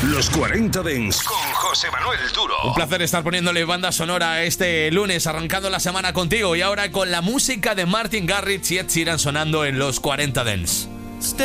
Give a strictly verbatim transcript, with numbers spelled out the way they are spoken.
Los cuarenta Dance con José Manuel Duro. Un placer estar poniéndole banda sonora este lunes, arrancando la semana contigo. Y ahora con la música de Martin Garrix y Ed Sheeran sonando en Los cuarenta Dance.